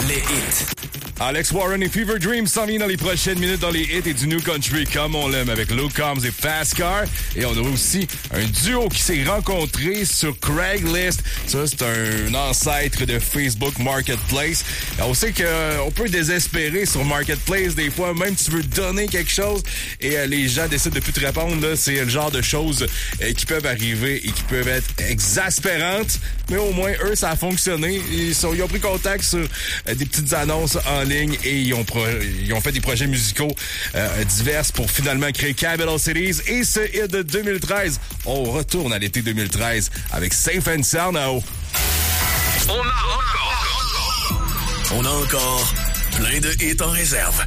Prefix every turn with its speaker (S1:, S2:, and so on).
S1: les hits.
S2: Alex Warren et Fever Dream s'en viennent dans les prochaines minutes dans les hits et du New Country comme on l'aime avec Luke Combs et Fast Car. Et on a aussi un duo qui s'est rencontré sur Craigslist. Ça, c'est un ancêtre de Facebook Marketplace. Et on sait qu'on peut désespérer sur Marketplace des fois, même si tu veux donner quelque chose et les gens décident de plus te répondre. Là, c'est le genre de choses qui peuvent arriver et qui peuvent être exaspérantes. Mais au moins, eux, ça a fonctionné. Ils ont pris contact sur des petites annonces en ligne et ils ont fait des projets musicaux divers pour finalement créer Capital Cities et ce hit de 2013. On retourne à l'été 2013 avec Safe and Sound Now.
S1: On a encore plein de hits en réserve.